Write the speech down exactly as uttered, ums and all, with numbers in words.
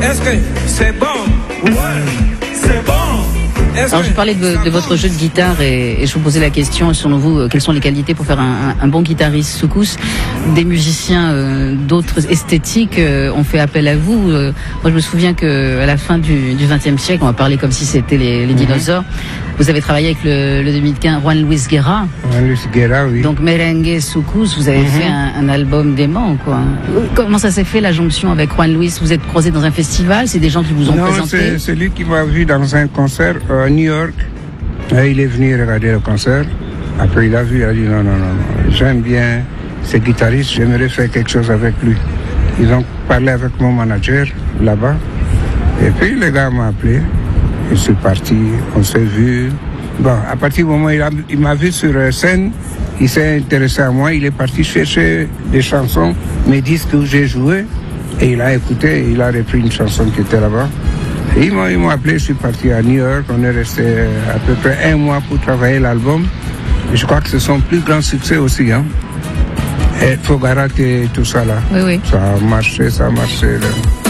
Est-ce que c'est bon? Ouais, c'est bon. Alors je parlais de, de votre jeu de guitare et, et je vous posais la question, selon vous, euh, quelles sont les qualités pour faire un, un, un bon guitariste soukous? Des musiciens euh, d'autres esthétiques euh, ont fait appel à vous. Euh, moi je me souviens qu'à la fin du, du vingtième siècle, on va parler comme si c'était les, les dinosaures, mm-hmm. vous avez travaillé avec le, le dominicain Juan Luis Guerra. Juan Luis Guerra, oui. Donc merengue, soukous, vous avez mm-hmm. fait un, un album dément, quoi. Comment ça s'est fait la jonction avec Juan Luis? Vous êtes croisés dans un festival? C'est des gens qui vous ont non, présenté? Non, c'est lui qui m'a vu dans un concert à New York. Et il est venu regarder le concert. Après, il a vu, il a dit non, non, non, non. J'aime bien ce guitariste, j'aimerais faire quelque chose avec lui. Ils ont parlé avec mon manager là-bas. Et puis, le gars m'a appelé. Je suis parti, on s'est vu. Bon, à partir du moment où il, a, il m'a vu sur scène, il s'est intéressé à moi. Il est parti chercher des chansons, mes disques où j'ai joué. Et il a écouté, il a repris une chanson qui était là-bas. Et ils m'ont, ils m'ont appelé, je suis parti à New York, on est resté à peu près un mois pour travailler l'album. Et je crois que c'est son plus grand succès aussi. Hein. Et Fogarat et tout ça là. Oui, oui. Ça a marché, ça a marché. Là.